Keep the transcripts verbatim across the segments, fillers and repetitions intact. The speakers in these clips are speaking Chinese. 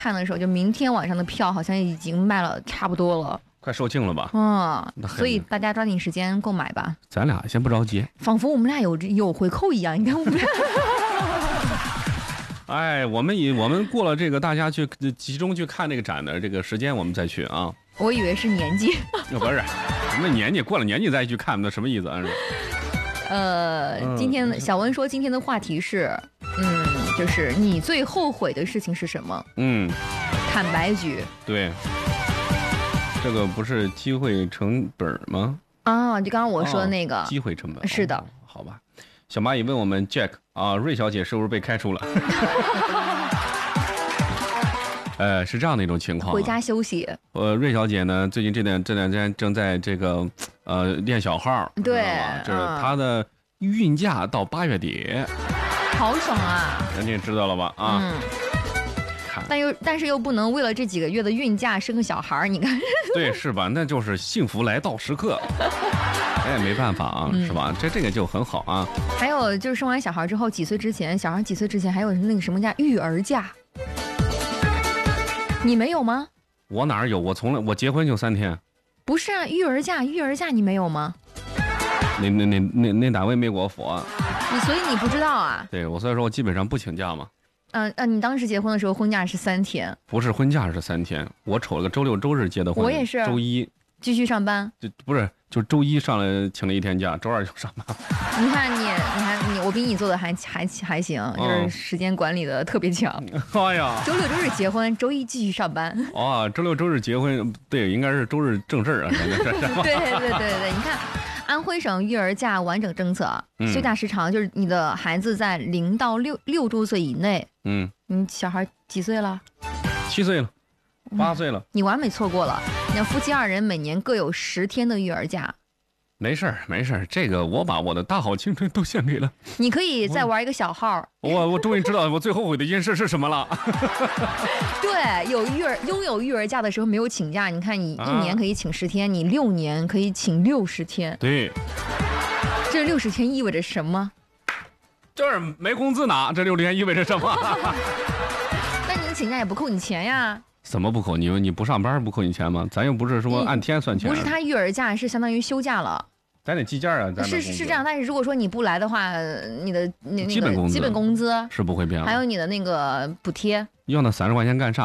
看的时候，就明天晚上的票好像已经卖了差不多了， 快售罄了吧？ 嗯，所以大家抓紧时间购买吧。 咱俩先不着急， 仿佛我们俩有有回扣一样。你看我们俩。 哎，我们以我们过了这个大家去集中去看这个展的这个时间，我们再去啊。 我以为是年纪， 不是，什么年纪过了年纪再去看，那什么意思啊？ 呃，嗯、今天小文说今天的话题是，嗯，就是你最后悔的事情是什么？ 嗯， 坦白局。 对，这个不是机会成本吗？ 啊，就刚刚我说的那个、 哦、机会成本。 是的、 哦，好吧。小蚂蚁问我们 Jack 啊，瑞小姐是不是被开除了？呃，是这样的一种情况， 回家休息。 呃，瑞小姐呢，最近这两这两天正在这个呃练小号， 对， 就是她的孕假到八月底， 好爽啊！ 人家知道了吧？啊， 嗯，但又但是又不能为了这几个月的孕假生个小孩，你看， 对，是吧？那就是幸福来到时刻。哎，没办法啊，嗯、是吧？这这个就很好啊。 还有就是生完小孩之后，几岁之前，小孩几岁之前还有那个什么叫育儿假，你没有吗？ 我哪有？我从来我结婚就三天。 不是啊，育儿假，育儿假你没有吗？ 那那那那那单位没给我佛、啊。 你所以你不知道啊？ 对，我所以说我基本上不请假嘛。 嗯、呃、嗯，你当时结婚的时候婚假是三天？ 不是，婚假是三天。我瞅了个周六周日结的婚。 我也是。 周一继续上班。 就不是。就周一上来请了一天假，周二就上班。 你看你，你看你，我比你做的还还还行，就是时间管理的特别强。 哎呀， 周六周日结婚，周一继续上班。 哦，周六周日结婚，对，应该是周日正事儿啊。 对对对对对，你看，安徽省育儿假完整政策，嗯、休假时长就是你的孩子在零到六六周岁以内。 嗯， 你小孩几岁了？ 七岁了。八岁了、嗯， 你完美错过了。那夫妻二人每年各有十天的育儿假。 没事儿，没事儿，这个我把我的大好青春都献给了。 你可以再玩一个小号。 我我终于知道我最后悔的一件事是什么了。 对，有育儿拥有育儿假的时候没有请假，你看你一年可以请十天，啊、你六年可以请六十天。 对。 这六十天意味着什么？ 就是没工资拿。这六十天意味着什么？ 那你请假也不扣你钱呀。 怎么不扣你？你不上班不扣你钱吗？咱又不是说按天算钱。 不是，他育儿假是相当于休假了。 咱得计件啊。咱是是这样，但是如果说你不来的话，你的那基本工资基本工资是不会变， 还有你的那个补贴。 要那三十块钱干啥？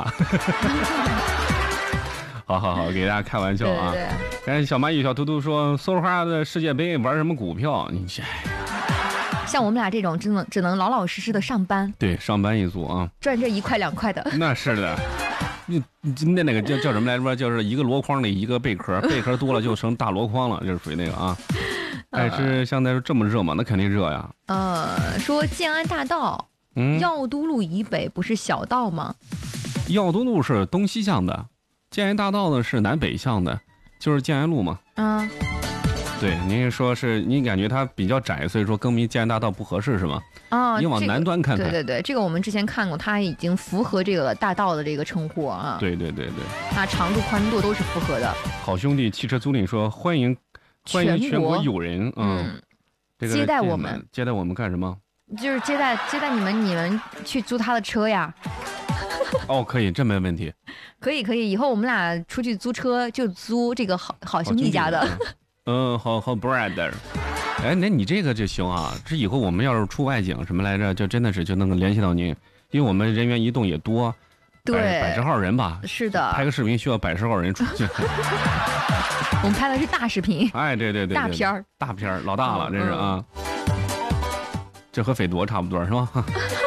好好好，给大家开玩笑啊。 对对对。哎，小蚂蚁小图图说，搜花的世界杯玩什么股票？你这。 像我们俩这种只能只能老老实实的上班。 对，上班一族啊， 赚这一块两块的。 那是的。你那那个叫叫什么来着？就是一个箩筐里一个贝壳，贝壳多了就成大箩筐了，就是属于那个啊。哎，是现在这么热吗？那肯定热呀。 呃，说建安大道，嗯，药都路以北不是小道吗？ 药都路是东西向的，建安大道呢是南北向的，就是建安路嘛。 嗯。 对，您说是您感觉它比较窄，所以说更名建安大道不合适是吗？ 啊， 你往南端看看。 这个、对对对，这个我们之前看过，它已经符合这个大道的这个称呼啊。 对对对对， 它长度、宽度都是符合的。 好兄弟汽车租赁说欢迎欢迎全国友人，嗯， 嗯这个接待我们， 接待我们干什么？ 就是接待接待你们，你们去租他的车呀。 哦，可以，这没问题。 可以可以，以后我们俩出去租车就租这个好好兄弟家的。 嗯，好好 brother， 哎，那你这个就行啊。这以后我们要是出外景什么来着，就真的是就能够联系到您，因为我们人员移动也多， 对， 百十号人吧。 是的， 拍个视频需要百十号人出去。 我们拍的是大视频。 哎，对对 对, 对， 大片儿， 大片儿，老大了，这是啊。嗯、这和匪夺差不多是吧？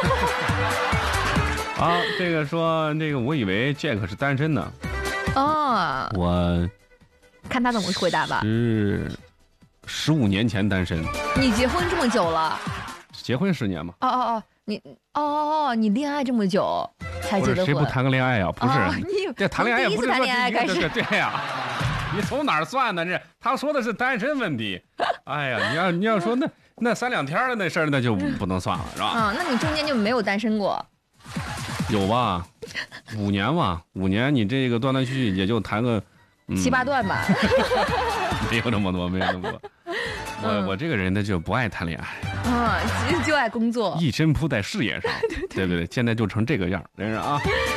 啊，这个说这个，我以为 Jack 是单身呢。 哦， 我。 看他怎么回答吧。 是十五年前单身。 你结婚这么久了？ 结婚十年嘛。 哦哦哦，你哦哦哦，你恋爱这么久才结的婚？ 谁不谈个恋爱呀？不是， 哦、你这谈恋爱也不是说谈恋爱开始。 对对呀、啊，你从哪儿算呢？这他说的是单身问题。哎呀，你要你要说那那三两天的那事儿，那就不能算了，是吧？ 啊、嗯，那你中间就没有单身过？ 有吧？五年吧，五年你这个断断续续也就谈个。 七八段吧， 没有那么多，没有那么多。我、嗯、我这个人呢就不爱谈恋爱， 啊，其实就爱工作， 一身扑在事业上。对对对，现在就成这个样，真是啊。